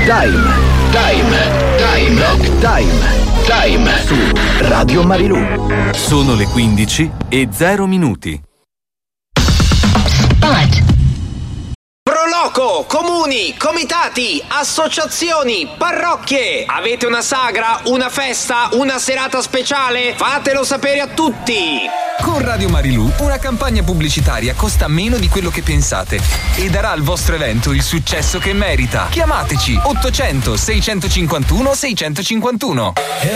Time su Radio Marilù. Sono le 15:0. Proloco, comuni, comitati, associazioni, parrocchie. Avete una sagra, una festa, una serata speciale? Fatelo sapere a tutti. Con Radio Marilù una campagna pubblicitaria costa meno di quello che pensate e darà al vostro evento il successo che merita. Chiamateci 800 651 651.